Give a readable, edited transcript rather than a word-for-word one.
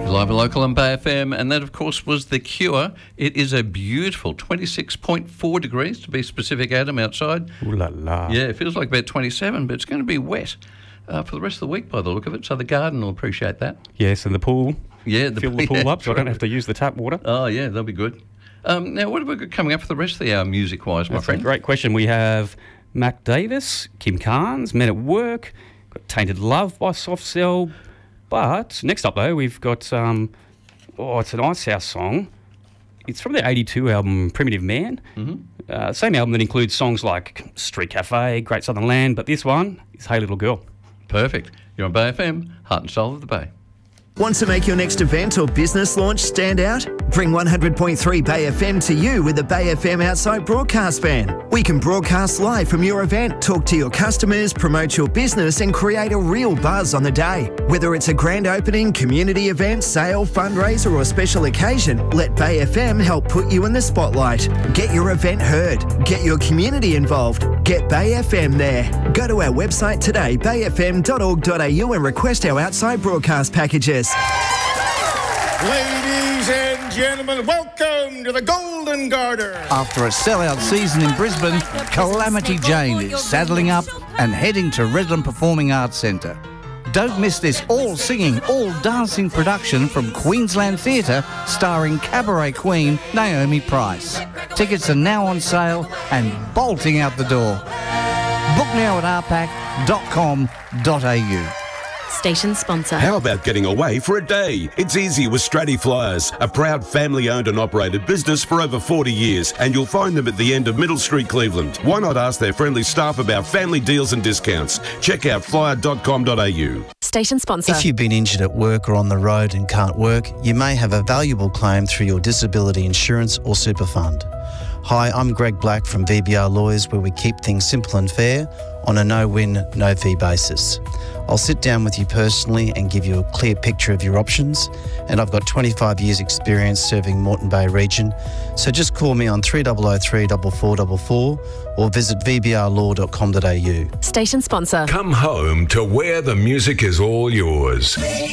Live and local on Bay FM, and that, of course, was The Cure. It is a beautiful 26.4 degrees, to be specific, Adam, outside. Ooh la la. Yeah, it feels like about 27, but it's going to be wet for the rest of the week by the look of it, so the garden will appreciate that. Yes, and the pool. Yeah, Fill the pool up so I don't have to use the tap water. Oh, yeah, that'll be good. Now, what have we got coming up for the rest of the hour, music-wise, my friend? A great question. We have Mac Davis, Kim Carnes, Men at Work, got Tainted Love by Soft Cell. But next up, though, we've got, it's an Ice House song. It's from the 82 album Primitive Man. Mm-hmm. Same album that includes songs like Street Cafe, Great Southern Land, but this one is Hey Little Girl. Perfect. You're on Bay FM, heart and soul of the Bay. Want to make your next event or business launch stand out? Bring 100.3 Bay FM to you with the Bay FM Outside Broadcast Van. We can broadcast live from your event, talk to your customers, promote your business and create a real buzz on the day. Whether it's a grand opening, community event, sale, fundraiser or special occasion, let Bay FM help put you in the spotlight. Get your event heard. Get your community involved. Get Bay FM there. Go to our website today, bayfm.org.au and request our outside broadcast packages. Ladies and gentlemen, welcome to the Golden Garter. After a sellout season in Brisbane, Calamity Jane is saddling up and heading to Redland Performing Arts Centre. Don't miss this all-singing, all-dancing production from Queensland Theatre starring cabaret queen Naomi Price. Tickets are now on sale and bolting out the door. Book now at rpac.com.au. Station sponsor. How about getting away for a day? It's easy with Stratty Flyers, a proud family-owned and operated business for over 40 years, and you'll find them at the end of Middle Street, Cleveland. Why not ask their friendly staff about family deals and discounts? Check out flyer.com.au. Station sponsor. If you've been injured at work or on the road and can't work, you may have a valuable claim through your disability insurance or super fund. Hi, I'm Greg Black from VBR Lawyers, where we keep things simple and fair on a no-win, no-fee basis. I'll sit down with you personally and give you a clear picture of your options, and I've got 25 years experience serving Moreton Bay region, so just call me on 3003 4444 or visit vbrlaw.com.au. Station sponsor. Come home to where the music is all yours.